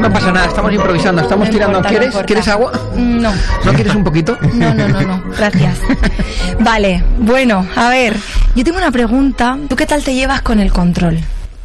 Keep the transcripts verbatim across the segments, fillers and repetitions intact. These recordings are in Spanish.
No pasa nada, estamos improvisando, estamos No tirando. importa, ¿Quieres? no importa. ¿Quieres agua? No. ¿No quieres un poquito? No, no, no, no, gracias. Vale, bueno, a ver, yo tengo una pregunta. ¿Tú qué tal te llevas con el control?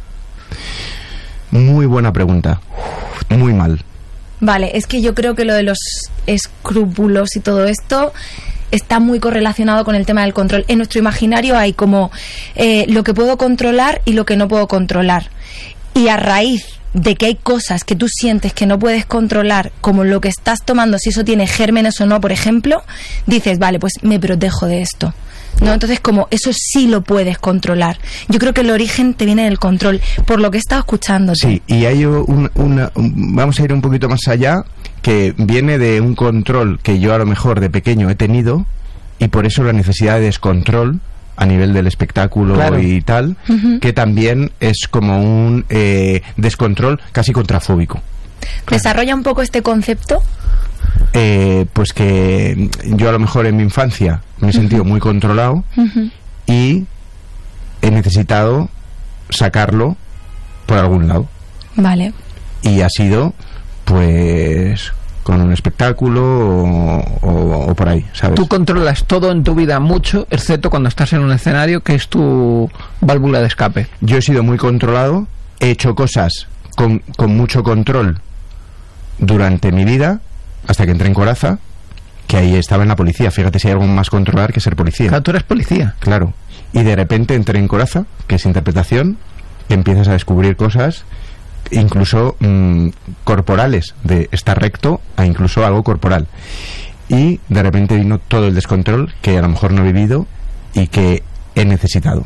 Muy buena pregunta. Muy mal. Vale, es que yo creo que lo de los escrúpulos y todo esto está muy correlacionado con el tema del control. En nuestro imaginario hay como eh, lo que puedo controlar y lo que no puedo controlar. Y a raíz de que hay cosas que tú sientes que no puedes controlar, como lo que estás tomando, si eso tiene gérmenes o no, por ejemplo, dices, vale, pues me protejo de esto, ¿no? Entonces, como eso sí lo puedes controlar. Yo creo que el origen te viene del control, por lo que he estado escuchando. Sí, y hay un, una, un, vamos a ir un poquito más allá, que viene de un control que yo a lo mejor de pequeño he tenido, y por eso la necesidad de descontrol a nivel del espectáculo, claro, y tal, uh-huh, que también es como un eh, descontrol casi contrafóbico. ¿Desarrolla un poco este concepto? Eh, pues que yo a lo mejor en mi infancia me he sentido uh-huh muy controlado, uh-huh, y he necesitado sacarlo por algún lado. Vale. Y ha sido, pues, con un espectáculo o, o, o por ahí, ¿sabes? Tú controlas todo en tu vida mucho, excepto cuando estás en un escenario, que es tu válvula de escape. Yo he sido muy controlado, he hecho cosas con, con mucho control durante mi vida, hasta que entré en Coraza, que ahí estaba en la policía. Fíjate si hay algo más controlar que ser policía. Claro, tú eres policía. Claro. Y de repente entré en Coraza, que es interpretación, y empiezas a descubrir cosas incluso mmm, corporales, de estar recto a incluso algo corporal, y de repente vino todo el descontrol que a lo mejor no he vivido y que he necesitado.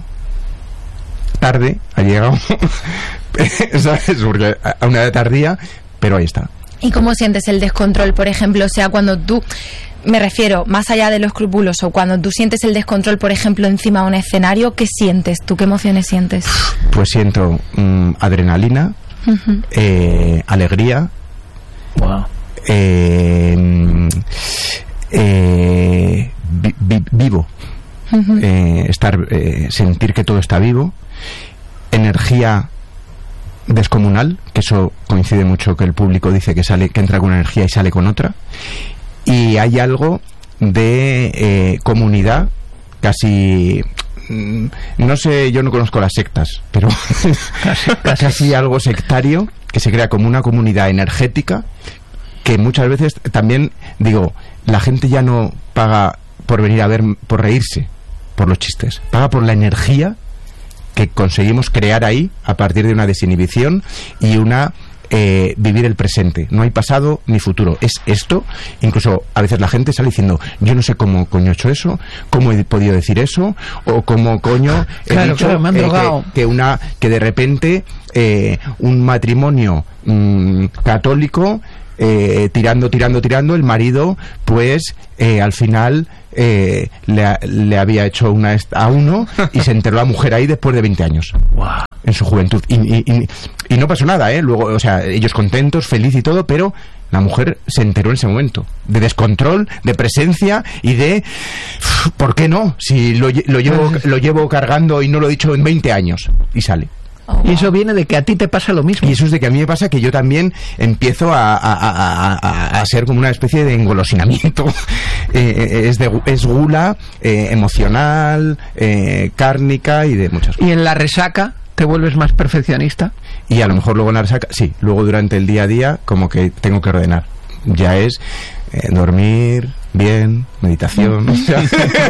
Tarde ha llegado ¿sabes? Porque a una edad tardía, pero ahí está. ¿Y cómo sientes el descontrol, por ejemplo? O sea, cuando tú, me refiero, más allá de lo escrupuloso, cuando tú sientes el descontrol, por ejemplo, encima de un escenario, ¿qué sientes? ¿Tú qué emociones sientes? Pues siento mmm, adrenalina, uh-huh, eh, alegría, wow, eh, eh, vi, vi, vivo, uh-huh, eh, estar, eh, sentir que todo está vivo, energía descomunal, que eso coincide mucho, que el público dice que sale, que entra con una energía y sale con otra, y hay algo de eh, comunidad, casi, no sé, yo no conozco las sectas, pero casi, casi algo sectario, que se crea como una comunidad energética, que muchas veces también, digo, la gente ya no paga por venir a ver, por reírse, por los chistes, paga por la energía que conseguimos crear ahí a partir de una desinhibición y una eh, vivir el presente. No hay pasado ni futuro, es esto. Incluso a veces la gente sale diciendo, yo no sé cómo coño he hecho eso, cómo he podido decir eso, o cómo coño he claro, dicho claro, me han eh, drogado. que, que una que de repente eh, un matrimonio mmm, católico eh, tirando, tirando, tirando, el marido pues eh, al final Eh, le, le había hecho una a uno y se enteró la mujer ahí después de veinte años. Wow. En su juventud. Y, y, y, y no pasó nada, ¿eh? Luego, o sea, ellos contentos, feliz y todo, pero la mujer se enteró en ese momento. De descontrol, de presencia y de... ¿Por qué no? Si lo, lo, llevo, lo llevo cargando y no lo he dicho en veinte años. Y sale. Oh, wow. Y eso viene de que a ti te pasa lo mismo. Y eso es de que a mí me pasa que yo también empiezo a, a, a, a, a ser como una especie de engolosinamiento. eh, es, de, es gula eh, emocional, eh, cárnica y de muchas cosas. ¿Y en la resaca te vuelves más perfeccionista? Y a lo mejor luego en la resaca, sí, luego durante el día a día como que tengo que ordenar. Ya es eh, dormir bien, meditación. O sea,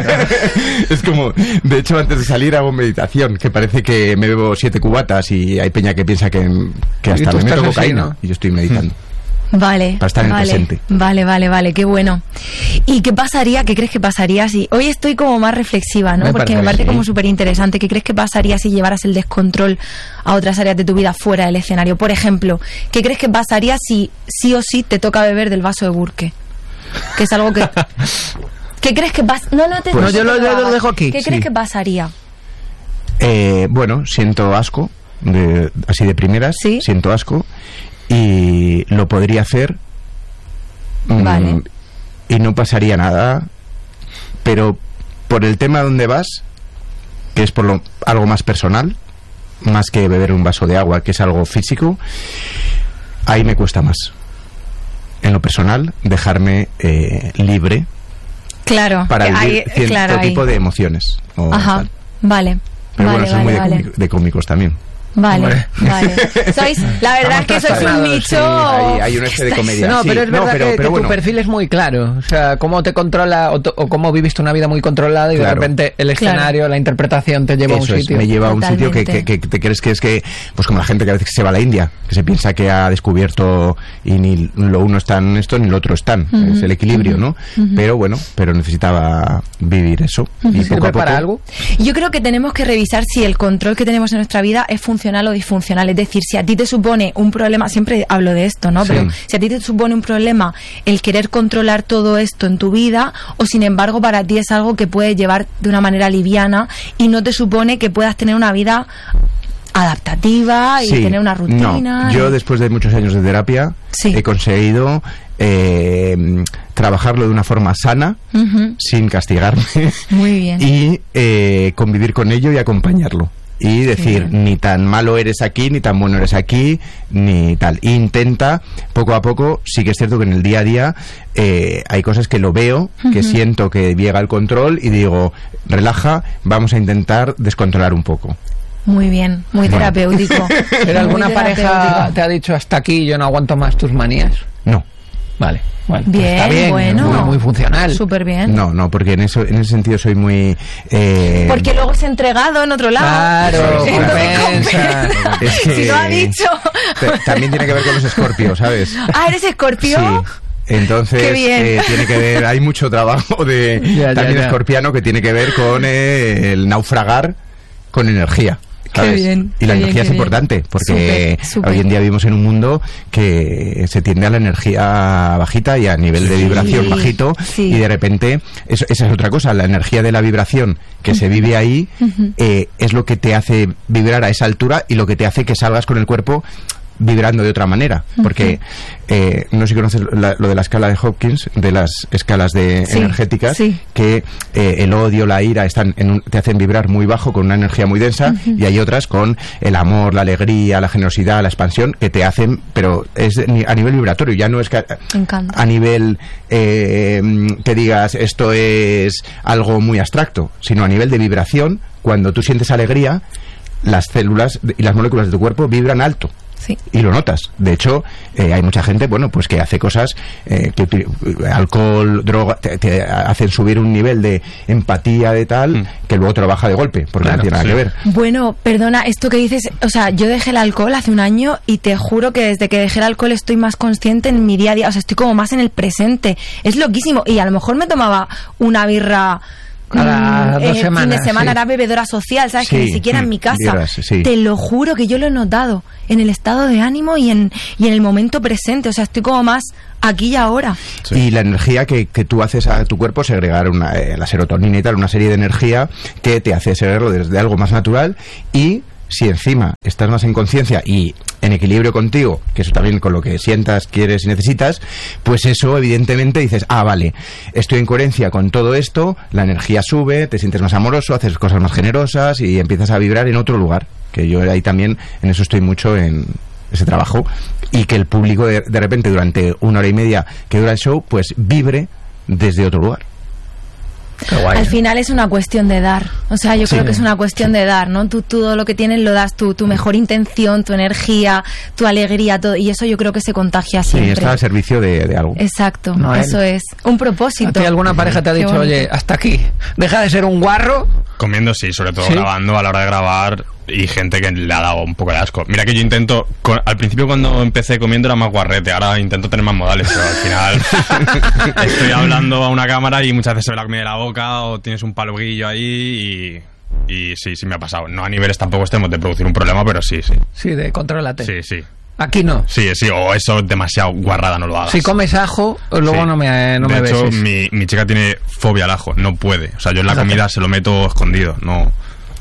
es como, de hecho antes de salir hago meditación, que parece que me bebo siete cubatas y hay peña que piensa que, que hasta me meto cocaína, ¿no? Y yo estoy meditando. Vale, para estar en vale, el presente. Vale, vale, vale, qué bueno. ¿Y qué pasaría, qué crees que pasaría si... Hoy estoy como más reflexiva, ¿no? Me Porque parece me parece bien. como súper interesante. ¿Qué crees que pasaría si llevaras el descontrol a otras áreas de tu vida fuera del escenario? Por ejemplo, ¿qué crees que pasaría si sí o sí te toca beber del vaso de Burke? Que es algo que... ¿Qué crees que pasa? No, no te... Pues no yo te lo, lo yo lo hagas. dejo aquí. ¿Qué Sí. crees que pasaría? Eh, bueno, siento asco, de, así de primeras, ¿Sí? siento asco, y lo podría hacer, mm, Vale. y no pasaría nada, pero por el tema donde vas, que es por lo, algo más personal, más que beber un vaso de agua, que es algo físico, ahí me cuesta más. En lo personal, dejarme eh, libre claro, para vivir hay, cierto claro, tipo hay. de emociones. O Ajá, tal. vale. Pero vale, bueno, soy vale, muy de, vale. cómic- de cómicos también. Vale, Hombre. vale. Sois, la verdad es que sois un trastornados, nicho. sí, hay- hay un este de comedia. No, Sí, pero es no, verdad pero- que, pero que bueno. tu perfil es muy claro. O sea, cómo te controla o, to- o cómo viviste una vida muy controlada y Claro. de repente el escenario, Claro. la interpretación te lleva a un Eso es, sitio. me lleva a un sitio que, que, Totalmente. que te crees que es que, pues como la gente que a veces se va a la India, que se piensa que ha descubierto y ni lo uno está en esto ni lo otro están. Ujú, Es el equilibrio, ujú, ¿no? ujú. Pero bueno, pero necesitaba vivir eso. Y ¿Sirve poco a poco, para algo? Yo creo que tenemos que revisar si el control que tenemos en nuestra vida es funcional o disfuncional. Es decir, si a ti te supone un problema, siempre hablo de esto, ¿no? Sí. Pero si a ti te supone un problema el querer controlar todo esto en tu vida, o sin embargo para ti es algo que puedes llevar de una manera liviana y no te supone que puedas tener una vida adaptativa y Sí, tener una rutina. No, yo y- después de muchos años de terapia Sí. he conseguido eh, trabajarlo de una forma sana, Ujú. sin castigarme, Muy bien. y eh, convivir con ello y acompañarlo. Y decir, bien. ni tan malo eres aquí, ni tan bueno eres aquí, ni tal. Intenta, poco a poco, sí que es cierto que en el día a día eh, hay cosas que lo veo, que Ujú. siento que llega el control y digo, relaja, vamos a intentar descontrolar un poco. Muy bien, muy Bueno. terapéutico. ¿Pero alguna Muy pareja terapéutico. te ha dicho hasta aquí, yo no aguanto más tus manías? No. Vale, bueno, pues Bien, está bien, bueno. muy, muy funcional. Súper bien. No, no, porque en eso, en ese sentido soy muy... eh, Porque luego es entregado en otro lado. Claro, Entonces, compensa. es que- Si lo ha dicho. t- También tiene que ver con los escorpios, ¿sabes? Ah, ¿eres escorpio? Sí. Entonces Qué bien. eh, tiene que ver, hay mucho trabajo de Ya, ya, también ya. escorpiano que tiene que ver con eh, el naufragar con energía. Qué ¿sabes? bien, Y la qué bien, energía qué es bien. importante porque Súper, súper. hoy en día vivimos en un mundo que se tiende a la energía bajita y a nivel de Sí, vibración bajito sí. y de repente eso, esa es otra cosa, la energía de la vibración que se vive ahí Ujú. eh, es lo que te hace vibrar a esa altura y lo que te hace que salgas con el cuerpo vibrando de otra manera, porque eh, no sé si conoces la- lo de la escala de Hopkins, de las escalas de Sí, energéticas, sí. que eh, el odio, la ira están en un- te hacen vibrar muy bajo con una energía muy densa, y hay otras con el amor, la alegría, la generosidad, la expansión que te hacen, pero es de ni- a nivel vibratorio, ya no es que a, Me encanta. a nivel eh, que digas esto es algo muy abstracto, sino a nivel de vibración. Cuando tú sientes alegría, las células y las moléculas de tu cuerpo vibran alto. Sí. Y lo notas. De hecho, eh, hay mucha gente, bueno, pues que hace cosas, eh, que uti- alcohol, droga, te, te hacen subir un nivel de empatía de tal, Mm. que luego te lo baja de golpe, porque Claro, no tiene nada sí. que ver. Bueno, perdona, esto que dices, o sea, yo dejé el alcohol hace un año y te juro que desde que dejé el alcohol estoy más consciente en mi día a día, o sea, estoy como más en el presente. Es loquísimo. Y a lo mejor me tomaba una birra Cada mm, dos eh, semanas, fin de semana, sí. era bebedora social, ¿sabes? Sí, Que ni siquiera en mm, mi casa. birras, sí. Te lo juro que yo lo he notado en el estado de ánimo y en, y en el momento presente. O sea, estoy como más aquí y ahora. Sí. Y la energía que, que tú haces a tu cuerpo, segregar una, eh, la serotonina y tal, una serie de energía que te hace segregarlo desde algo más natural. Y si encima estás más en conciencia y en equilibrio contigo, que eso también con lo que sientas, quieres y necesitas, pues eso evidentemente dices, ah, vale, estoy en coherencia con todo esto, la energía sube, te sientes más amoroso, haces cosas más generosas y empiezas a vibrar en otro lugar. Que yo ahí también, en eso estoy mucho en ese trabajo, y que el público de, de repente durante una hora y media que dura el show, pues vibre desde otro lugar. Qué guay. Al final es una cuestión de dar. O sea, yo Sí. creo que es una cuestión de dar, ¿no? Tú todo lo que tienes lo das tú, tu mejor intención, tu energía, tu alegría, todo. Y eso yo creo que se contagia Sí, siempre. está al servicio de, de algo. Exacto, No, él. eso es. Un propósito. ¿A ti alguna pareja te ha Qué dicho, bonito. oye, hasta aquí, deja de ser un guarro? Comiendo sí, sobre todo ¿Sí? grabando, a la hora de grabar, y gente que le ha dado un poco de asco. Mira que yo intento, con- al principio cuando empecé comiendo era más guarrete, ahora intento tener más modales, pero al final estoy hablando a una cámara y muchas veces se ve la comida de la boca o tienes un paloguillo ahí y, y sí, sí me ha pasado. No a niveles tampoco extremos de producir un problema, pero sí, sí. Sí, de contrólate. Sí, sí. Aquí no. Sí, sí, o eso demasiado guarrada, no lo hagas. Si comes ajo, luego Sí. no me, no de me hecho, beses. mi, mi chica tiene fobia al ajo, no puede. O sea, yo en la Fíjate. comida se lo meto escondido, no.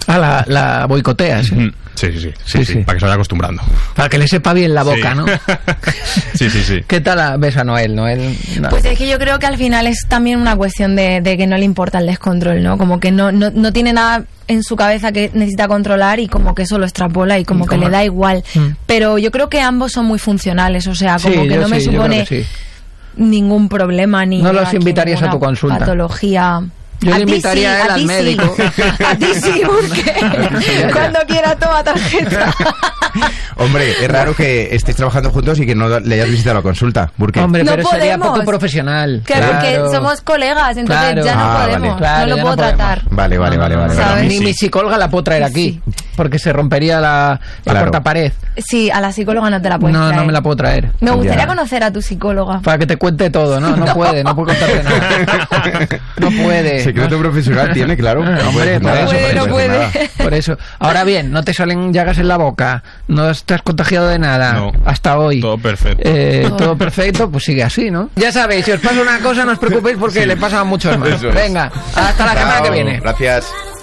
Ah, la, la boicoteas. ¿eh? Sí, sí, sí, sí, Sí, sí, sí. para que se vaya acostumbrando. Para que le sepa bien la boca, Sí. ¿no? Sí, sí, sí. ¿Qué tal ves a Noel? Noel no. Pues es que yo creo que al final es también una cuestión de, de que no le importa el descontrol, ¿no? Como que no, no, no tiene nada en su cabeza que necesita controlar y como que eso lo extrapola y como ¿Y que cómo? le da igual. Mm. Pero yo creo que ambos son muy funcionales, o sea, como Sí, que yo no me sí, yo creo supone que sí. ningún problema ni No los aquí invitarías a ninguna tu consulta. Patología. Yo le ti invitaría sí, a él al ti sí. médico. A ti sí, porque cuando quiera toma tarjeta. Hombre, es raro que estéis trabajando juntos y que no le hayas visitado la consulta. ¿Por qué? Hombre, No pero sería podemos. poco profesional. Claro, porque Claro. somos colegas, entonces Claro. ya no Ah, vale. podemos, Claro, no ya lo no puedo podemos. tratar. Vale, vale, vale, vale. ¿Sabes? vale. Ni Sí. mi psicóloga la puedo traer aquí, porque se rompería la, la Claro. cuarta pared. Sí, a la psicóloga no te la puedes No, traer. no me la puedo traer. Me gustaría Ya. conocer a tu psicóloga. Para que te cuente todo, ¿no? No, puede, no puede contarte nada. No puede. Secreto profesional tiene, claro. Ah, hombre, puede por decir eso, nada, por puede, puede no decir puede. nada. Por eso. Ahora bien, no te salen llagas en la boca, no estás contagiado de nada No. hasta hoy. Todo perfecto. Eh, todo perfecto, pues sigue así, ¿no? Ya sabéis, si os pasa una cosa, no os preocupéis porque le pasa a muchos más. Eso es. Venga, hasta la semana que Chao, viene. Gracias.